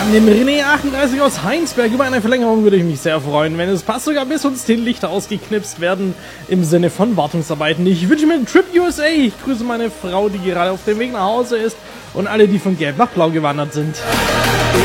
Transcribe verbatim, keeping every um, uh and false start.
An dem René achtunddreißig aus Heinsberg. Über eine Verlängerung würde ich mich sehr freuen, wenn es passt, sogar bis uns die Lichter ausgeknipst werden im Sinne von Wartungsarbeiten. Ich wünsche mir einen Trip U S A. Ich grüße meine Frau, die gerade auf dem Weg nach Hause ist, und alle, die von Gelb nach Blau gewandert sind.